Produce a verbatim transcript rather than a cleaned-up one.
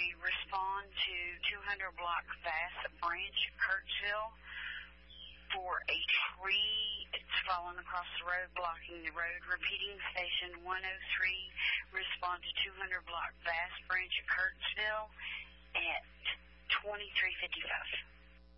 three, respond to two hundred block Bass Branch, Kirksville, for a tree. It's fallen across the road, blocking the road. Repeating, station one oh three, respond to two hundred block Bass Branch, Kirksville, at twenty-three fifty-five.